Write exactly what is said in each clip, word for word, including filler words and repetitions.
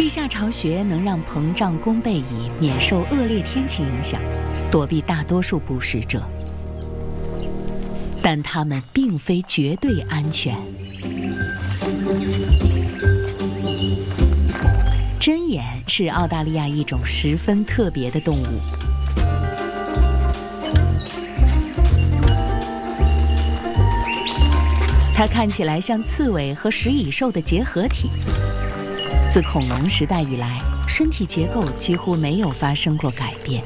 地下巢穴能让膨胀弓背蚁免受恶劣天气影响，躲避大多数捕食者，但它们并非绝对安全。针眼是澳大利亚一种十分特别的动物。它看起来像刺猬和食蚁兽的结合体。自恐龙时代以来，身体结构几乎没有发生过改变。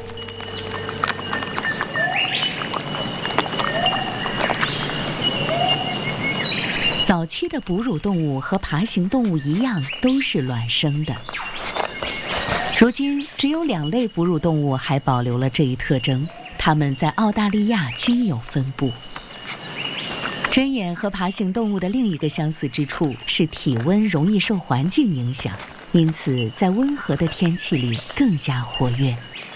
早期的哺乳动物和爬行动物一样，都是卵生的。如今，只有两类哺乳动物还保留了这一特征，它们在澳大利亚均有分布。针眼和爬行动物的另一个相似之处是体温容易受环境影响，因此在温和的天气里更加活跃。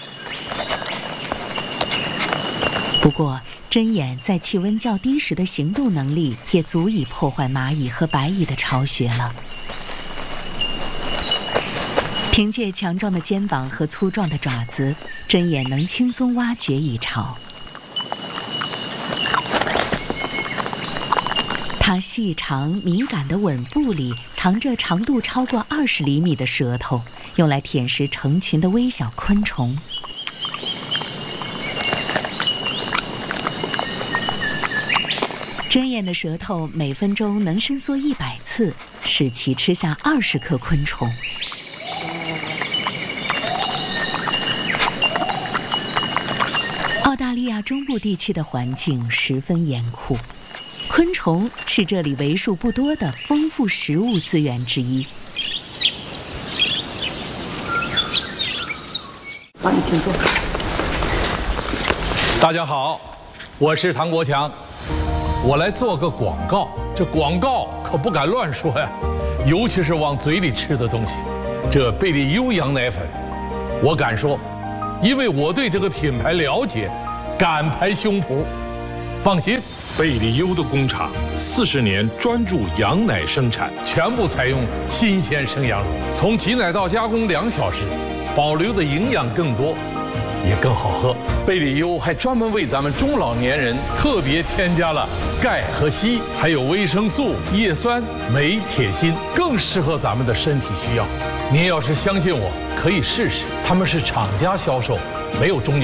不过，针眼在气温较低时的行动能力也足以破坏蚂蚁和白蚁的巢穴了。凭借强壮的肩膀和粗壮的爪子，针眼能轻松挖掘蚁巢。它细长敏感的吻部里藏着长度超过二十厘米的舌头，用来舔食成群的微小昆虫。针眼的舌头每分钟能伸缩一百次，使其吃下二十克昆虫。澳大利亚中部地区的环境十分严酷。昆虫是这里为数不多的丰富食物资源之一。 好，你请坐。 大家好，我是唐国强，我来做个广告。这广告可不敢乱说呀，尤其是往嘴里吃的东西。这贝利优羊奶粉，我敢说，因为我对这个品牌了解，敢拍胸脯。放心。 贝利优的工厂四十年专注羊奶生产， 全部采用新鲜生羊乳，从挤奶到加工两小时，保留的营养更多，也更好喝。贝利优还专门为咱们中老年人特别添加了钙和硒，还有维生素、叶酸、镁、铁、锌，更适合咱们的身体需要。您要是相信我，可以试试，他们是厂家销售，没有中间。